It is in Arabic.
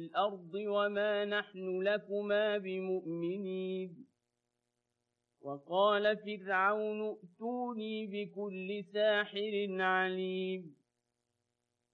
الأرض وما نحن لكما بمؤمنين وقال فرعون ائتوني بكل ساحر عليم